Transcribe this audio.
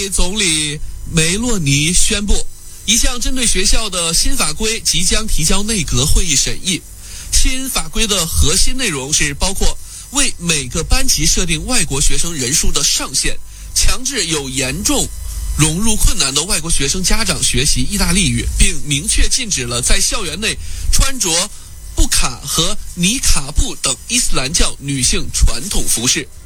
利总理梅洛尼宣布，一项针对学校的新法规即将提交内阁会议审议。新法规的核心内容是包括为每个班级设定外国学生人数的上限，强制有严重融入困难的外国学生家长学习意大利语，并明确禁止了在校园内穿着布卡和尼卡布等伊斯兰教女性传统服饰。